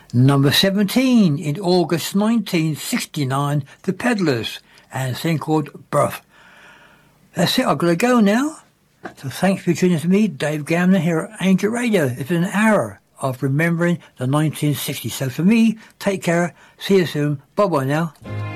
Number 17 in August 1969, The Peddlers, and a thing called Birth. That's it, I've got to go now. So thanks for tuning in to me, Dave Gamner, here at Angel Radio. It's been an hour of remembering the 1960s. So for me, take care, see you soon, bye-bye now.